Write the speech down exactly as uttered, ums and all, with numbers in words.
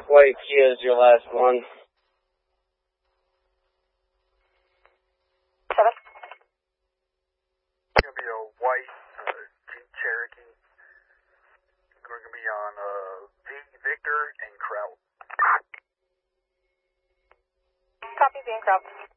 White Kia is your last one. Seven. It's going to be a white uh, Jeep Cherokee. We're going to be on uh, V, Victor, and Kraut. Copy, being Kraut.